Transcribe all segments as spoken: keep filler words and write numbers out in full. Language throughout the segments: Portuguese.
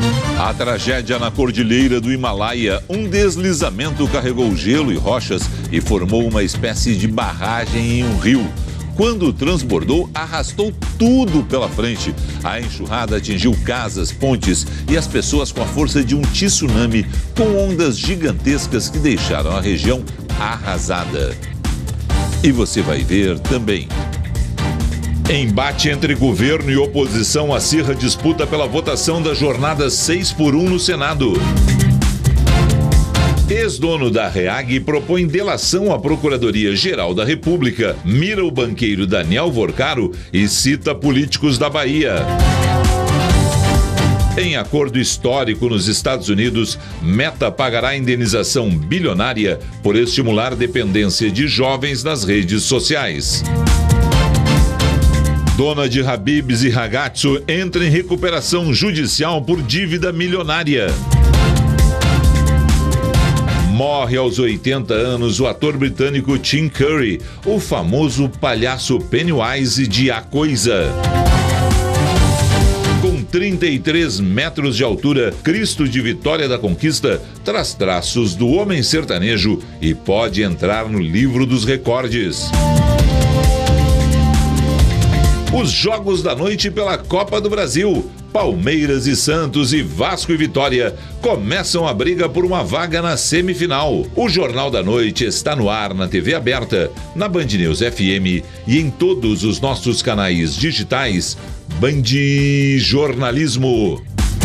A tragédia na cordilheira do Himalaia. Um deslizamento carregou gelo e rochas e formou uma espécie de barragem em um rio. Quando transbordou, arrastou tudo pela frente. A enxurrada atingiu casas, pontes e as pessoas com a força de um tsunami, com ondas gigantescas que deixaram a região arrasada. E você vai ver também. Embate entre governo e oposição acirra disputa pela votação da jornada seis por um no Senado. Ex-dono da REAG propõe delação à Procuradoria-Geral da República, mira o banqueiro Daniel Vorcaro e cita políticos da Bahia. Em acordo histórico nos Estados Unidos, Meta pagará indenização bilionária por estimular dependência de jovens nas redes sociais. Dona de Habib's e Ragazzo entra em recuperação judicial por dívida milionária. Morre aos oitenta anos o ator britânico Tim Curry, o famoso palhaço Pennywise de A Coisa. Com trinta e três metros de altura, Cristo de Vitória da Conquista traz traços do homem sertanejo e pode entrar no livro dos recordes. Os jogos da noite pela Copa do Brasil. Palmeiras e Santos e Vasco e Vitória começam a briga por uma vaga na semifinal. O Jornal da Noite está no ar na T V aberta, na Band News F M e em todos os nossos canais digitais. Band Jornalismo.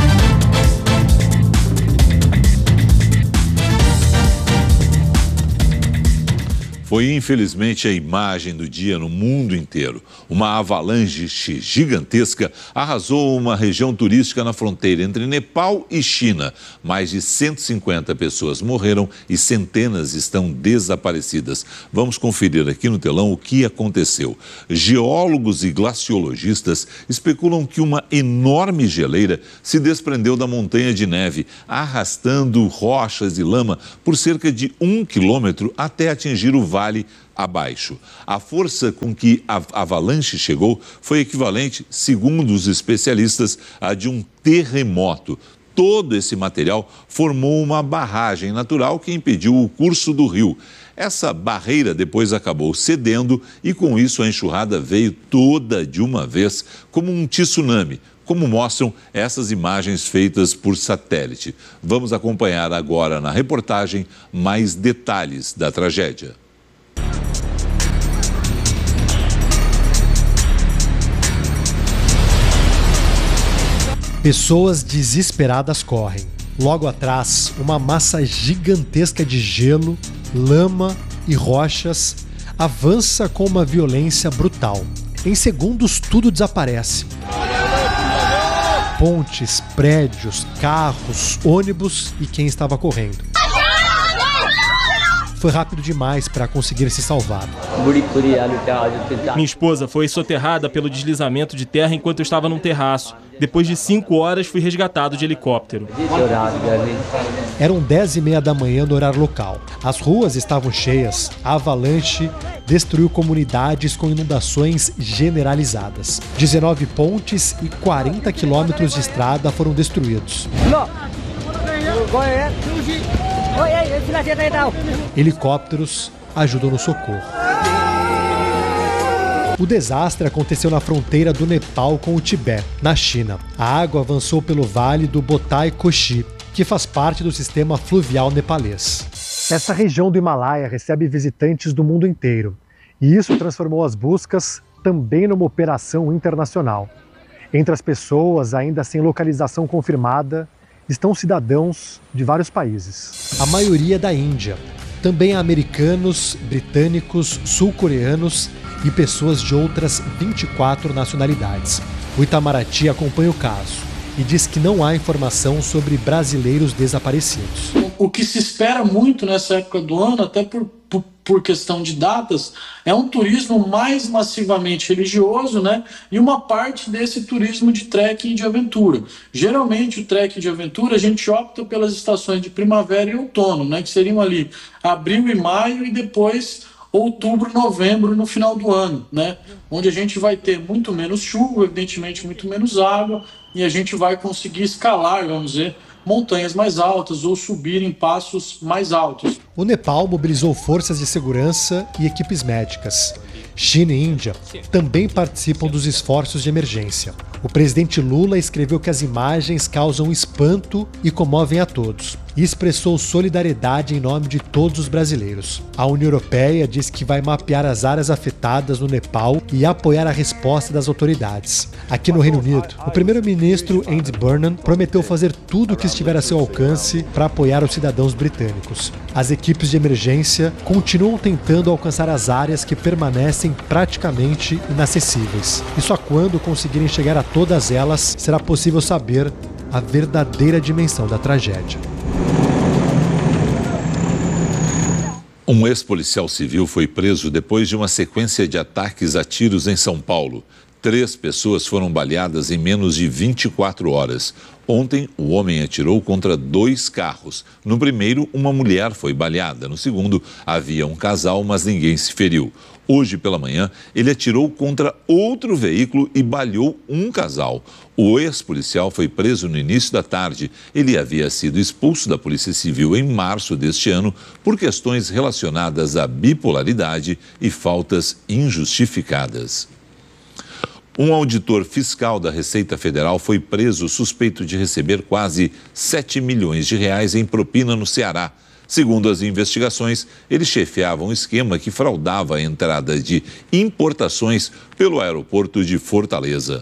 Foi infelizmente a imagem do dia no mundo inteiro. Uma avalanche gigantesca arrasou uma região turística na fronteira entre Nepal e China. Mais de cento e cinquenta pessoas morreram e centenas estão desaparecidas. Vamos conferir aqui no telão o que aconteceu. Geólogos e glaciologistas especulam que uma enorme geleira se desprendeu da montanha de neve, arrastando rochas e lama por cerca de um quilômetro até atingir o vale vale abaixo. A força com que a avalanche chegou foi equivalente, segundo os especialistas, a de um terremoto. Todo esse material formou uma barragem natural que impediu o curso do rio. Essa barreira depois acabou cedendo e com isso a enxurrada veio toda de uma vez, como um tsunami, como mostram essas imagens feitas por satélite. Vamos acompanhar agora na reportagem mais detalhes da tragédia. Pessoas desesperadas correm. Logo atrás, uma massa gigantesca de gelo, lama e rochas avança com uma violência brutal. Em segundos, tudo desaparece. Pontes, prédios, carros, ônibus e quem estava correndo. Foi rápido demais para conseguir se salvar. Minha esposa foi soterrada pelo deslizamento de terra enquanto eu estava num terraço. Depois de cinco horas, fui resgatado de helicóptero. Eram dez e meia da manhã no horário local. As ruas estavam cheias. A avalanche destruiu comunidades com inundações generalizadas. dezenove pontes e quarenta quilômetros de estrada foram destruídos. Helicópteros ajudam no socorro. O desastre aconteceu na fronteira do Nepal com o Tibete, na China. A água avançou pelo vale do Botai Koshi, que faz parte do sistema fluvial nepalês. Essa região do Himalaia recebe visitantes do mundo inteiro. E isso transformou as buscas também numa operação internacional. Entre as pessoas ainda sem localização confirmada, estão cidadãos de vários países. A maioria da Índia. Também há americanos, britânicos, sul-coreanos e pessoas de outras vinte e quatro nacionalidades. O Itamaraty acompanha o caso e diz que não há informação sobre brasileiros desaparecidos. O que se espera muito nessa época do ano, até por, por, por questão de datas, é um turismo mais massivamente religioso, né? E uma parte desse turismo de trekking de aventura. Geralmente o trekking de aventura a gente opta pelas estações de primavera e outono, né? Que seriam ali abril e maio e depois outubro, novembro no final do ano, né? Onde a gente vai ter muito menos chuva, evidentemente muito menos água, e a gente vai conseguir escalar, vamos dizer, montanhas mais altas ou subir em passos mais altos. O Nepal mobilizou forças de segurança e equipes médicas. China e Índia também participam dos esforços de emergência. O presidente Lula escreveu que as imagens causam espanto e comovem a todos, e expressou solidariedade em nome de todos os brasileiros. A União Europeia diz que vai mapear as áreas afetadas no Nepal e apoiar a resposta das autoridades. Aqui no Reino Unido, o primeiro-ministro Andy Burnham prometeu fazer tudo o que estiver a seu alcance para apoiar os cidadãos britânicos. As equipes de emergência continuam tentando alcançar as áreas que permanecem praticamente inacessíveis. E só quando conseguirem chegar a todas elas será possível saber a verdadeira dimensão da tragédia. Um ex-policial civil foi preso depois de uma sequência de ataques a tiros em São Paulo. Três pessoas foram baleadas em menos de vinte e quatro horas. Ontem, o homem atirou contra dois carros. No primeiro, uma mulher foi baleada. No segundo, havia um casal, mas ninguém se feriu. Hoje pela manhã, ele atirou contra outro veículo e baleou um casal. O ex-policial foi preso no início da tarde. Ele havia sido expulso da Polícia Civil em março deste ano por questões relacionadas à bipolaridade e faltas injustificadas. Um auditor fiscal da Receita Federal foi preso suspeito de receber quase sete milhões de reais em propina no Ceará. Segundo as investigações, ele chefiava um esquema que fraudava a entrada de importações pelo aeroporto de Fortaleza.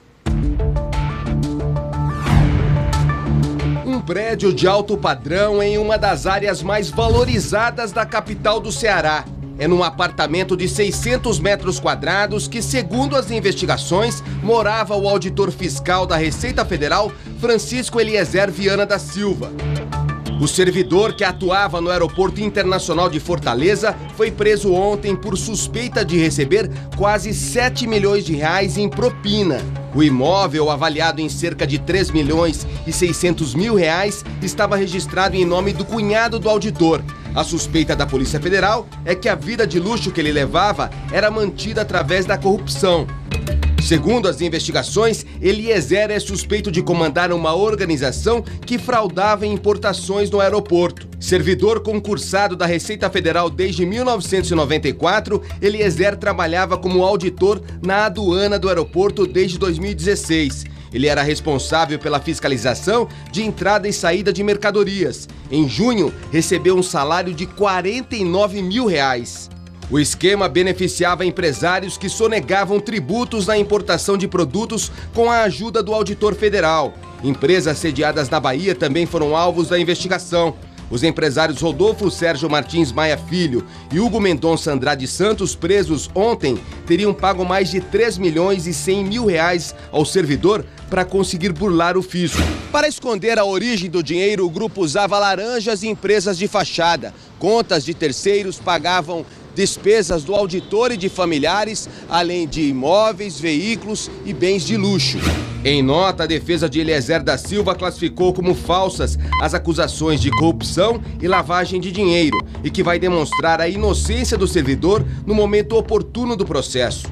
Um prédio de alto padrão em uma das áreas mais valorizadas da capital do Ceará. É num apartamento de seiscentos metros quadrados que, segundo as investigações, morava o auditor fiscal da Receita Federal, Francisco Eliezer Viana da Silva. O servidor que atuava no Aeroporto Internacional de Fortaleza foi preso ontem por suspeita de receber quase sete milhões de reais em propina. O imóvel, avaliado em cerca de três milhões e seiscentos mil reais, estava registrado em nome do cunhado do auditor. A suspeita da Polícia Federal é que a vida de luxo que ele levava era mantida através da corrupção. Segundo as investigações, Eliezer é suspeito de comandar uma organização que fraudava importações no aeroporto. Servidor concursado da Receita Federal desde mil novecentos e noventa e quatro, Eliezer trabalhava como auditor na aduana do aeroporto desde dois mil e dezesseis. Ele era responsável pela fiscalização de entrada e saída de mercadorias. Em junho, recebeu um salário de quarenta e nove mil reais. O esquema beneficiava empresários que sonegavam tributos na importação de produtos com a ajuda do auditor federal. Empresas sediadas na Bahia também foram alvos da investigação. Os empresários Rodolfo Sérgio Martins Maia Filho e Hugo Mendonça Andrade Santos, presos ontem, teriam pago mais de três milhões e cem mil reais ao servidor para conseguir burlar o fisco. Para esconder a origem do dinheiro, o grupo usava laranjas e empresas de fachada. Contas de terceiros pagavam despesas do auditor e de familiares, além de imóveis, veículos e bens de luxo. Em nota, a defesa de Eliezer da Silva classificou como falsas as acusações de corrupção e lavagem de dinheiro e que vai demonstrar a inocência do servidor no momento oportuno do processo.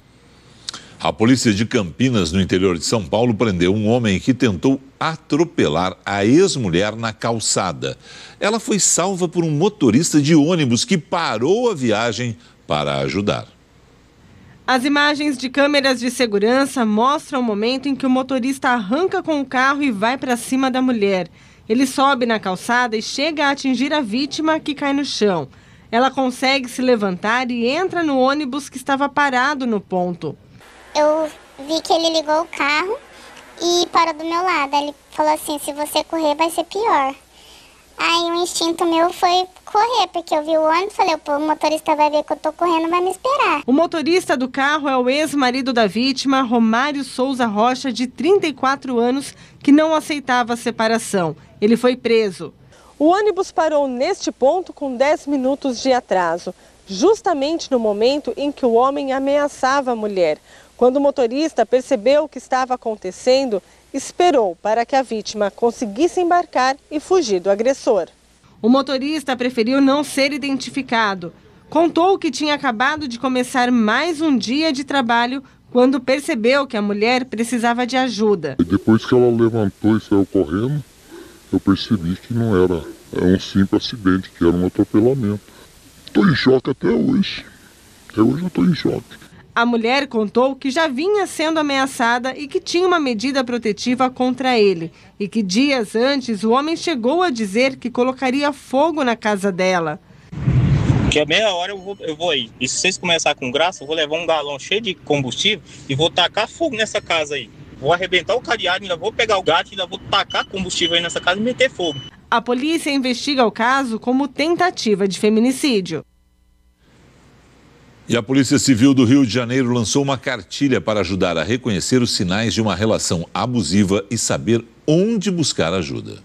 A polícia de Campinas, no interior de São Paulo, prendeu um homem que tentou atropelar a ex-mulher na calçada. Ela foi salva por um motorista de ônibus que parou a viagem para ajudar. As imagens de câmeras de segurança mostram o momento em que o motorista arranca com o carro e vai para cima da mulher. Ele sobe na calçada e chega a atingir a vítima, que cai no chão. Ela consegue se levantar e entra no ônibus que estava parado no ponto. Eu vi que ele ligou o carro e parou do meu lado. Ele falou assim, se você correr vai ser pior. Aí o instinto meu foi correr, porque eu vi o ônibus e falei, pô, o motorista vai ver que eu tô correndo, vai me esperar. O motorista do carro é o ex-marido da vítima, Romário Souza Rocha, de trinta e quatro anos, que não aceitava a separação. Ele foi preso. O ônibus parou neste ponto com dez minutos de atraso, justamente no momento em que o homem ameaçava a mulher. Quando o motorista percebeu o que estava acontecendo, esperou para que a vítima conseguisse embarcar e fugir do agressor. O motorista preferiu não ser identificado. Contou que tinha acabado de começar mais um dia de trabalho quando percebeu que a mulher precisava de ajuda. Depois que ela levantou e saiu correndo, eu percebi que não era é um simples acidente, que era um atropelamento. Estou em choque até hoje. Até hoje eu estou em choque. A mulher contou que já vinha sendo ameaçada e que tinha uma medida protetiva contra ele. E que dias antes o homem chegou a dizer que colocaria fogo na casa dela. Que a meia hora eu vou, eu vou aí. E se vocês começarem com graça, eu vou levar um galão cheio de combustível e vou tacar fogo nessa casa aí. Vou arrebentar o cadeado, ainda vou pegar o gato e ainda vou tacar combustível aí nessa casa e meter fogo. A polícia investiga o caso como tentativa de feminicídio. E a Polícia Civil do Rio de Janeiro lançou uma cartilha para ajudar a reconhecer os sinais de uma relação abusiva e saber onde buscar ajuda.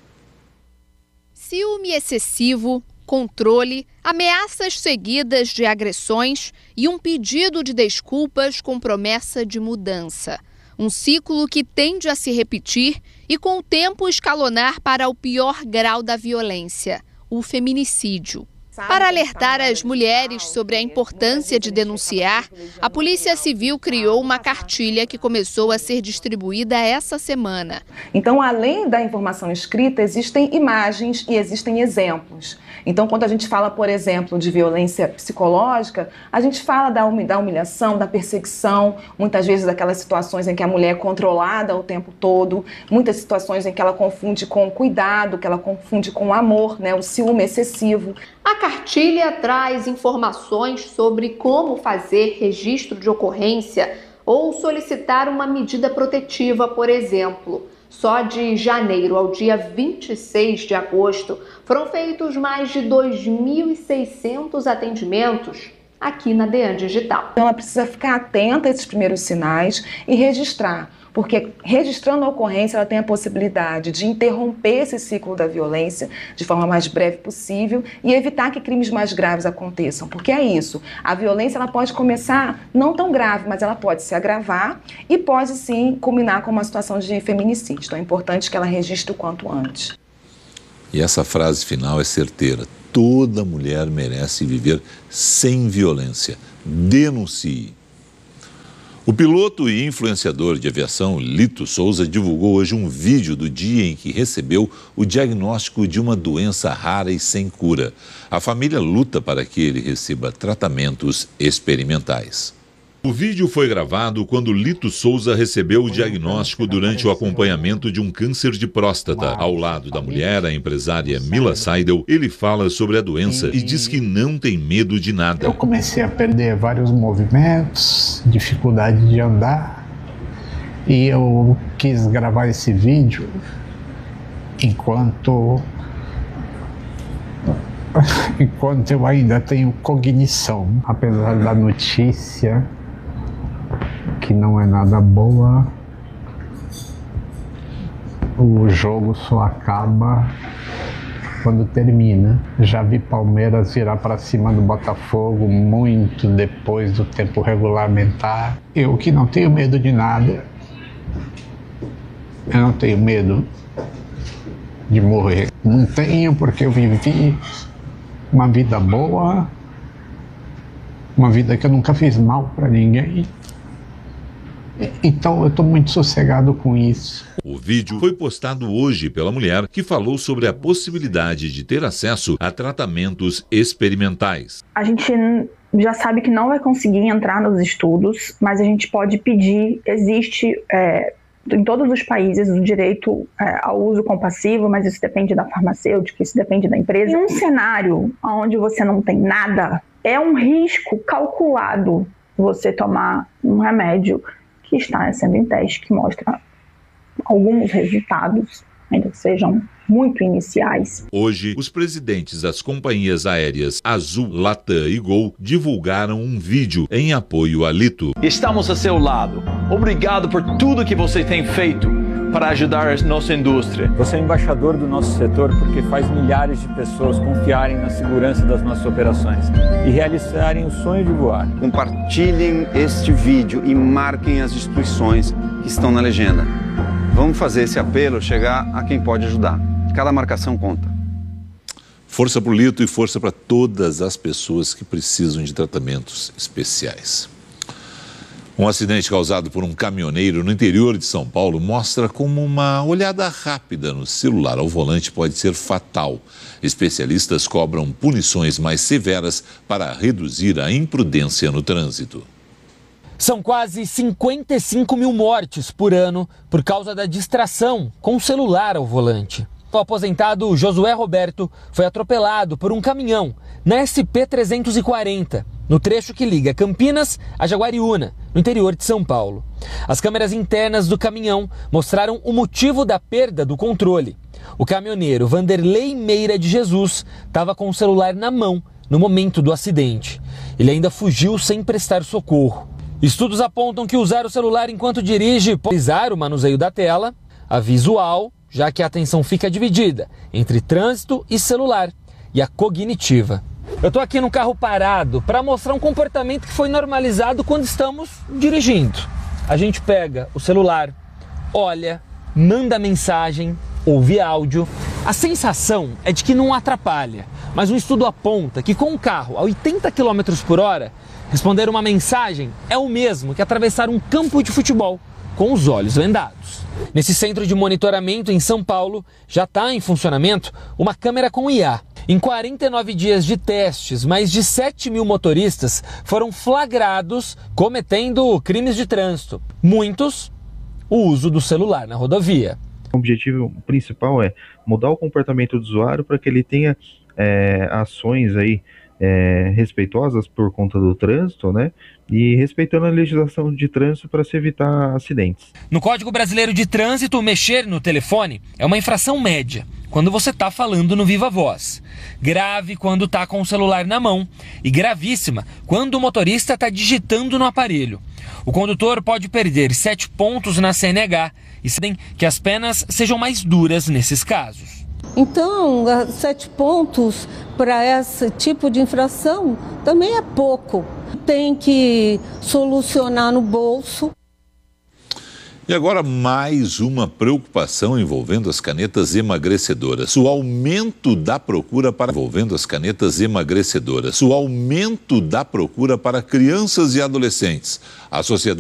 Ciúme excessivo, controle, ameaças seguidas de agressões e um pedido de desculpas com promessa de mudança. Um ciclo que tende a se repetir e, com o tempo, escalonar para o pior grau da violência, o feminicídio. Para alertar as mulheres sobre a importância de denunciar, a Polícia Civil criou uma cartilha que começou a ser distribuída essa semana. Então, além da informação escrita, existem imagens e existem exemplos. Então, quando a gente fala, por exemplo, de violência psicológica, a gente fala da humilhação, da perseguição, muitas vezes daquelas situações em que a mulher é controlada o tempo todo, muitas situações em que ela confunde com cuidado, que ela confunde com amor, né, o ciúme excessivo. A cartilha traz informações sobre como fazer registro de ocorrência ou solicitar uma medida protetiva, por exemplo. Só de janeiro ao dia vinte e seis de agosto foram feitos mais de dois mil e seiscentos atendimentos aqui na DEAN Digital. Então ela precisa ficar atenta a esses primeiros sinais e registrar, porque registrando a ocorrência ela tem a possibilidade de interromper esse ciclo da violência de forma mais breve possível e evitar que crimes mais graves aconteçam, porque é isso, a violência ela pode começar não tão grave, mas ela pode se agravar e pode sim culminar com uma situação de feminicídio, então é importante que ela registre o quanto antes. E essa frase final é certeira, toda mulher merece viver sem violência, denuncie. O piloto e influenciador de aviação Lito Souza divulgou hoje um vídeo do dia em que recebeu o diagnóstico de uma doença rara e sem cura. A família luta para que ele receba tratamentos experimentais. O vídeo foi gravado quando Lito Souza recebeu o diagnóstico durante o acompanhamento de um câncer de próstata. Ao lado da mulher, a empresária Mila Seidel, ele fala sobre a doença e diz que não tem medo de nada. Eu comecei a perder vários movimentos, dificuldade de andar, e eu quis gravar esse vídeo enquanto, enquanto eu ainda tenho cognição, apesar da notícia que não é nada boa, o jogo só acaba quando termina. Já vi Palmeiras virar para cima do Botafogo muito depois do tempo regulamentar. Eu que não tenho medo de nada, eu não tenho medo de morrer. Não tenho, porque eu vivi uma vida boa, uma vida que eu nunca fiz mal para ninguém. Então eu estou muito sossegado com isso. O vídeo foi postado hoje pela mulher que falou sobre a possibilidade de ter acesso a tratamentos experimentais. A gente já sabe que não vai conseguir entrar nos estudos, mas a gente pode pedir, existe é, em todos os países o direito é, ao uso compassivo, mas isso depende da farmacêutica, isso depende da empresa. Em um cenário onde você não tem nada, é um risco calculado você tomar um remédio que está sendo em teste, que mostra alguns resultados, ainda que sejam muito iniciais. Hoje, os presidentes das companhias aéreas Azul, Latam e Gol divulgaram um vídeo em apoio a Lito. Estamos a seu lado. Obrigado por tudo que você tem feito para ajudar a nossa indústria. Você é embaixador do nosso setor porque faz milhares de pessoas confiarem na segurança das nossas operações e realizarem o sonho de voar. Compartilhem este vídeo e marquem as instituições que estão na legenda. Vamos fazer esse apelo chegar a quem pode ajudar. Cada marcação conta. Força para o Lito e força para todas as pessoas que precisam de tratamentos especiais. Um acidente causado por um caminhoneiro no interior de São Paulo mostra como uma olhada rápida no celular ao volante pode ser fatal. Especialistas cobram punições mais severas para reduzir a imprudência no trânsito. São quase cinquenta e cinco mil mortes por ano por causa da distração com o celular ao volante. O aposentado Josué Roberto foi atropelado por um caminhão na S P trezentos e quarenta, no trecho que liga Campinas a Jaguariúna, no interior de São Paulo. As câmeras internas do caminhão mostraram o motivo da perda do controle. O caminhoneiro Vanderlei Meira de Jesus estava com o celular na mão no momento do acidente. Ele ainda fugiu sem prestar socorro. Estudos apontam que usar o celular enquanto dirige pode usar o manuseio da tela, a visual, já que a atenção fica dividida entre trânsito e celular, e a cognitiva. Eu estou aqui no carro parado para mostrar um comportamento que foi normalizado quando estamos dirigindo. A gente pega o celular, olha, manda mensagem, ouve áudio. A sensação é de que não atrapalha, mas um estudo aponta que com o carro a oitenta quilômetros por hora, responder uma mensagem é o mesmo que atravessar um campo de futebol com os olhos vendados. Nesse centro de monitoramento em São Paulo, já está em funcionamento uma câmera com I A. Em quarenta e nove dias de testes, mais de sete mil motoristas foram flagrados cometendo crimes de trânsito. Muitos, o uso do celular na rodovia. O objetivo principal é mudar o comportamento do usuário para que ele tenha é, ações aí, É, respeitosas por conta do trânsito, né? E respeitando a legislação de trânsito para se evitar acidentes. No Código Brasileiro de Trânsito, mexer no telefone é uma infração média, quando você está falando no viva voz. Grave quando está com o celular na mão e gravíssima quando o motorista está digitando no aparelho. O condutor pode perder sete pontos na C N H e sabem que as penas sejam mais duras nesses casos. Então, sete pontos para esse tipo de infração também é pouco. Tem que solucionar no bolso. E agora mais uma preocupação envolvendo as canetas emagrecedoras. O aumento da procura para envolvendo as canetas emagrecedoras. O aumento da procura para crianças e adolescentes. A sociedade